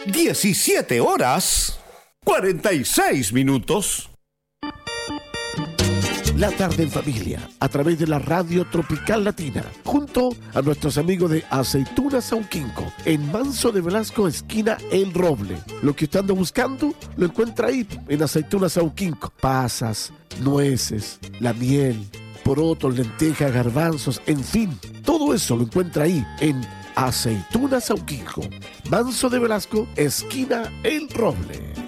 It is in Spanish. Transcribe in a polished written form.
17 horas 46 minutos. La tarde en familia, a través de la Radio Tropical Latina, junto a nuestros amigos de Aceitunas Sauquinco, en Manso de Velasco, esquina El Roble. Lo que usted anda buscando, lo encuentra ahí, en Aceitunas Sauquinco. Pasas, nueces, la miel, porotos, lentejas, garbanzos, en fin, todo eso lo encuentra ahí, en Aceitunas Sauquinco, Manso de Velasco, esquina El Roble.